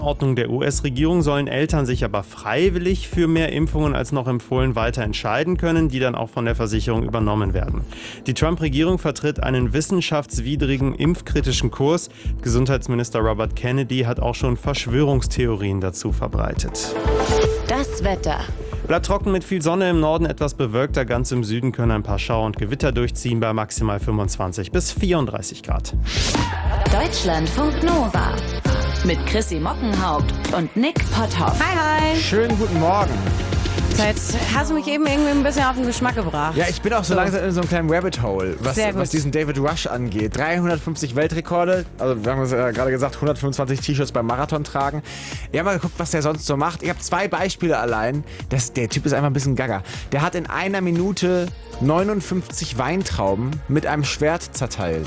Ordnung der US-Regierung sollen Eltern sich aber freiwillig für mehr Impfungen als noch empfohlen weiter entscheiden können, die dann auch von der Versicherung übernommen werden. Die Trump-Regierung vertritt einen wissenschaftswidrigen, impfkritischen Kurs. Gesundheitsminister Robert Kennedy hat auch schon Verschwörungstheorien dazu verbreitet. Das Wetter. Bleibt trocken mit viel Sonne, im Norden etwas bewölkter, ganz im Süden können ein paar Schauer und Gewitter durchziehen bei maximal 25 bis 34 Grad. Deutschlandfunk Nova. Mit Chrissy Mockenhaupt und Nick Potthoff. Hi, hi. Schönen guten Morgen. Jetzt hast du mich eben irgendwie ein bisschen auf den Geschmack gebracht. Ja, ich bin auch so langsam in so einem kleinen Rabbit Hole, was diesen David Rush angeht. 350 Weltrekorde, also wir haben es ja gerade gesagt, 125 T-Shirts beim Marathon tragen. Ich habe mal geguckt, was der sonst so macht. Ich habe 2 Beispiele allein. Der Typ ist einfach ein bisschen gaga. Der hat in einer Minute 59 Weintrauben mit einem Schwert zerteilt.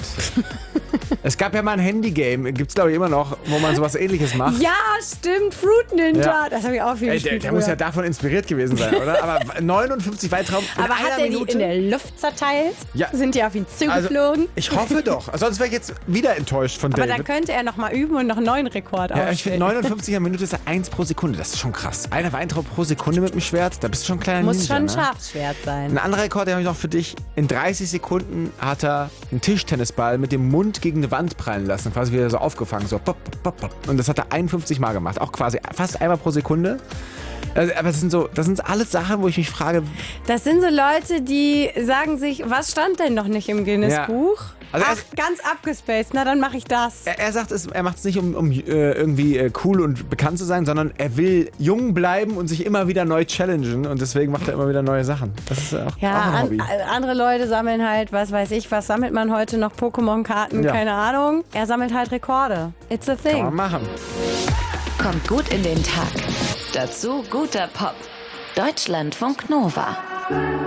Es gab ja mal ein Handygame, gibt's glaube ich immer noch, wo man sowas Ähnliches macht. Ja, stimmt, Fruit Ninja. Ja. Das habe ich auch viel gespielt. Der muss ja davon inspiriert gewesen sein, oder? Aber 59 Weintrauben in Aber hat einer er die Minute? in der Luft zerteilt? Ja. Sind die auf ihn zugeflogen? Also, ich hoffe doch. Sonst wäre ich jetzt wieder enttäuscht von Aber David. dann könnte er noch mal üben und noch einen neuen Rekord Ja, ich finde aufstellen. 59 in der Minute ist ja 1 pro Sekunde. Das ist schon krass. Eine Weintraube pro Sekunde mit dem Schwert, da bist du schon ein kleiner Muss Ninja, schon ein ne? Schafsschwert sein. Ein anderer Rekord, den habe ich noch für dich. In 30 Sekunden hat er einen Tischtennisball mit dem Mund gegen eine Wand prallen lassen. Quasi wieder so aufgefangen. So pop, pop, pop. Und das hat er 51 Mal gemacht. Auch quasi fast einmal pro Sekunde. Also, aber das sind alles Sachen, wo ich mich frage. Das sind so Leute, die sagen sich, was stand denn noch nicht im Guinness-Buch? Also Ach, ganz abgespaced, na dann mache ich das. Er sagt, er macht es nicht, um irgendwie cool und bekannt zu sein, sondern er will jung bleiben und sich immer wieder neu challengen. Und deswegen macht er immer wieder neue Sachen. Das ist auch ein Hobby. Andere Leute sammeln halt, was weiß ich, was sammelt man heute noch? Pokémon-Karten, Ja. keine Ahnung. Er sammelt halt Rekorde. It's a Kann thing. man machen. Kommt gut in den Tag. Dazu guter Pop. Deutschlandfunk Nova.